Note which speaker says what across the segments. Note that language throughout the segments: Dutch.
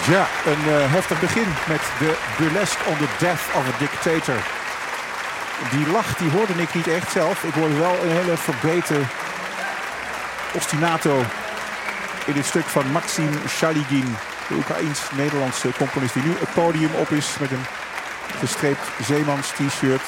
Speaker 1: Ja, een heftig begin met de burlesque on the death of a dictator. Die lach die hoorde ik niet echt zelf. Ik hoorde wel een hele verbeten ostinato in dit stuk van Maxim Shaligin, de Oekraïens-Nederlandse componist die nu het podium op is met een gestreept zeemans t-shirt.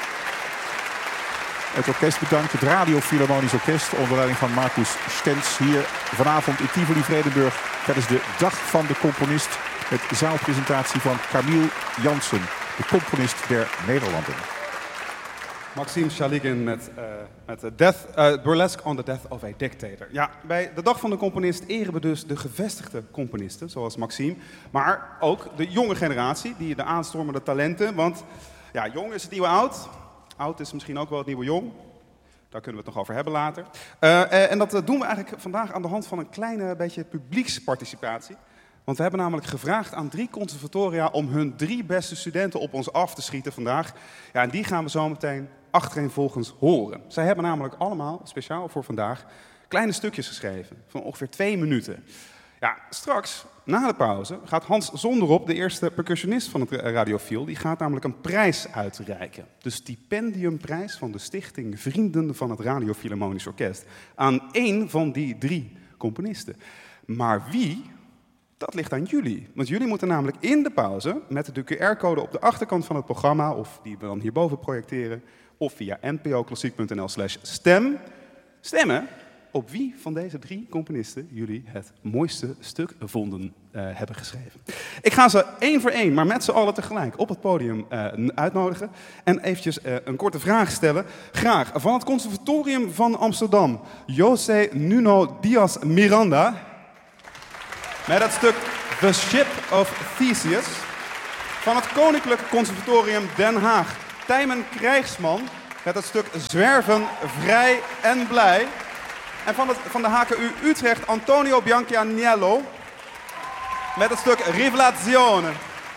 Speaker 1: Het orkest bedankt, het Radio Philharmonisch Orkest onder leiding van Marcus Stens hier vanavond in Tivoli-Vredenburg tijdens de Dag van de Componist met zaalpresentatie van Camille Jansen, de componist der Nederlanden.
Speaker 2: Maxim Shaligin met Burlesque on the Death of a Dictator. Ja, bij de Dag van de Componist eren we dus de gevestigde componisten, zoals Maxim. Maar ook de jonge generatie, de aanstormende talenten. Want ja, jong is het nieuwe oud. Oud is misschien ook wel het nieuwe jong. Daar kunnen we het nog over hebben later. En dat doen we eigenlijk vandaag aan de hand van een kleine beetje publieksparticipatie. Want we hebben namelijk gevraagd aan 3 conservatoria om hun 3 beste studenten op ons af te schieten vandaag. Ja, en die gaan we zo meteen achtereenvolgens horen. Zij hebben namelijk allemaal, speciaal voor vandaag, kleine stukjes geschreven van ongeveer 2 minuten. Ja, straks, na de pauze, gaat Hans Zonderop, de eerste percussionist van het Radiofiel, die gaat namelijk een prijs uitreiken. De stipendiumprijs van de stichting Vrienden van het Radio Philharmonisch Orkest. Aan 1 van die 3 componisten. Maar wie? Dat ligt aan jullie. Want jullie moeten namelijk in de pauze met de QR-code op de achterkant van het programma, of die we dan hierboven projecteren, of via npoklassiek.nl/stem, stemmen op wie van deze 3 componisten jullie het mooiste stuk vonden hebben geschreven. Ik ga ze 1 voor 1, maar met z'n allen tegelijk op het podium uitnodigen en eventjes een korte vraag stellen. Graag van het Conservatorium van Amsterdam, José Nuno Diaz Miranda, met het stuk The Ship of Theseus. Van het Koninklijk Conservatorium Den Haag, Tijmen Krijgsman, met het stuk Zwerven, Vrij en Blij. En van de HKU Utrecht, Antonio Bianchianiello, met het stuk Rivelazione.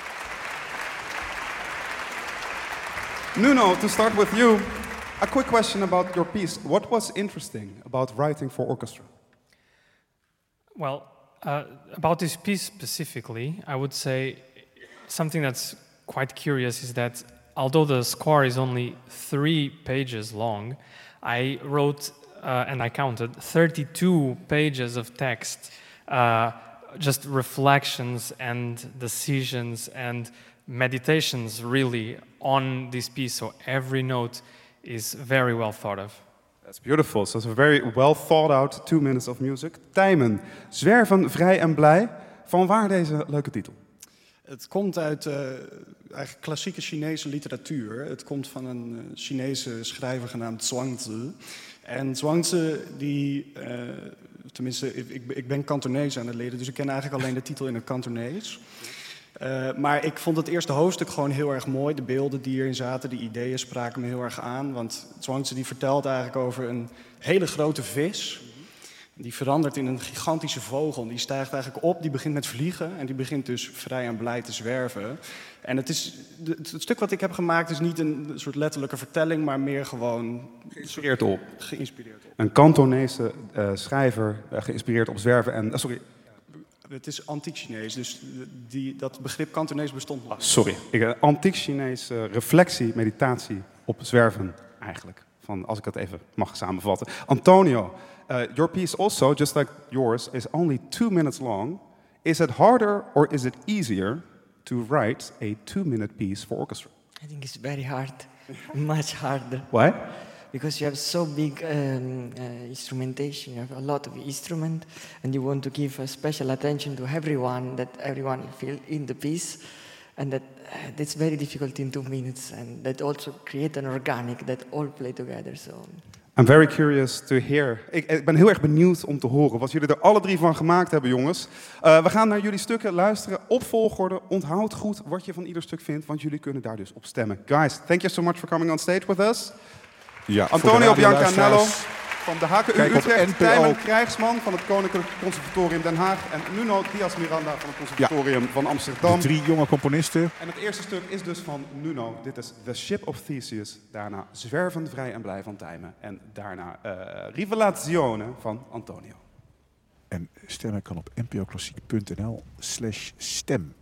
Speaker 2: Nuno, to start with you, a quick question about your piece. What was interesting about writing for orchestra?
Speaker 3: Well, about this piece specifically, I would say something that's quite curious is that although the score is only 3 pages long, I wrote and I counted 32 pages of text, just reflections and decisions and meditations really on this piece. So every note is very well thought of.
Speaker 2: That's beautiful. So it's a very well thought out 2 minutes of music. Tijmen, Zwerven, Vrij en Blij. Van waar deze leuke titel?
Speaker 4: Het komt uit eigenlijk klassieke Chinese literatuur. Het komt van een Chinese schrijver genaamd Zhuangzi. En Zhuangzi, tenminste, ik ben Kantonees aan het leren, dus ik ken eigenlijk alleen de titel in het Kantonees. Maar ik vond het eerste hoofdstuk gewoon heel erg mooi. De beelden die erin zaten, de ideeën spraken me heel erg aan. Want Zhuangzi die vertelt eigenlijk over een hele grote vis. Die verandert in een gigantische vogel. Die stijgt eigenlijk op, die begint met vliegen en die begint dus vrij en blij te zwerven. En het stuk wat ik heb gemaakt is niet een soort letterlijke vertelling, maar meer gewoon
Speaker 2: Geïnspireerd op.
Speaker 4: geïnspireerd op.
Speaker 2: Een Kantonese schrijver, geïnspireerd op zwerven en... sorry.
Speaker 4: Het is antiek Chinees, dus dat begrip Kantonees bestond nog.
Speaker 2: Sorry. Antiek Chinees reflectie, meditatie op zwerven eigenlijk. Als ik dat even mag samenvatten. Antonio, your piece also, just like yours, is only 2 minutes long. Is it harder or is it easier to write a 2-minute piece for orchestra?
Speaker 5: I think it's very hard, much harder.
Speaker 2: Why?
Speaker 5: Because you have so big instrumentation, you have a lot of instrument, and you want to give a special attention to everyone, that everyone feel in the piece, and that's very difficult in 2 minutes, and that also create an organic that all play together. So.
Speaker 2: I'm very curious to hear. Ik ben heel erg benieuwd om te horen wat jullie er alle 3 van gemaakt hebben, jongens. We gaan naar jullie stukken luisteren op volgorde. Onthoud goed wat je van ieder stuk vindt, want jullie kunnen daar dus op stemmen. Guys, thank you so much for coming on stage with us.
Speaker 1: Ja,
Speaker 2: Antonio Bianchianiello van de HKU
Speaker 1: kijk op
Speaker 2: Utrecht,
Speaker 1: NPO.
Speaker 2: Tijmen Krijgsman van het Koninklijk Conservatorium Den Haag en Nuno Diaz Miranda van het Conservatorium van Amsterdam.
Speaker 1: De 3 jonge componisten.
Speaker 2: En het eerste stuk is dus van Nuno. Dit is The Ship of Theseus. Daarna Zwerven, Vrij en Blij van Tijmen. En daarna Rivelazione van Antonio.
Speaker 1: En Stemmen kan op npoklassiek.nl/stem.